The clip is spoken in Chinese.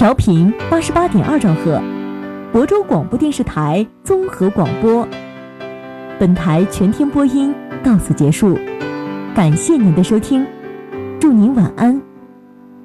调频88.2兆赫，亳州广播电视台综合广播。本台全天播音到此结束，感谢您的收听，祝您晚安。